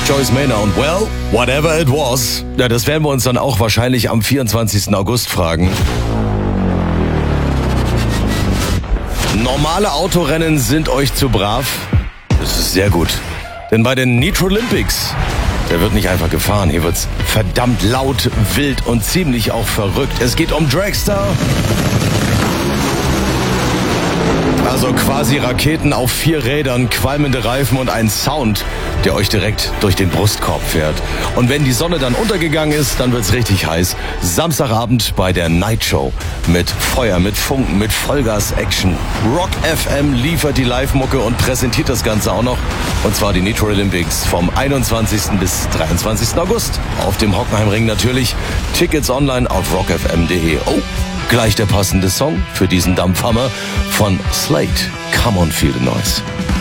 Joyce Manor und well, whatever it was. Ja, das werden wir uns dann auch wahrscheinlich am 24. August fragen. Normale Autorennen sind euch zu brav. Das ist sehr gut. Denn bei den Nitro Olympics, da wird nicht einfach gefahren. Hier wird's verdammt laut, wild und ziemlich auch verrückt. Es geht um Dragster. Also quasi Raketen auf 4 Rädern, qualmende Reifen und ein Sound, der euch direkt durch den Brustkorb fährt. Und wenn die Sonne dann untergegangen ist, dann wird's richtig heiß. Samstagabend bei der Night Show. Mit Feuer, mit Funken, mit Vollgas-Action. Rock FM liefert die Live-Mucke und präsentiert das Ganze auch noch. Und zwar die Nitro Olympics vom 21. bis 23. August. Auf dem Hockenheimring natürlich. Tickets online auf rockfm.de. Oh, gleich der passende Song für diesen Dampfhammer von Slate. Come on, feel the noise.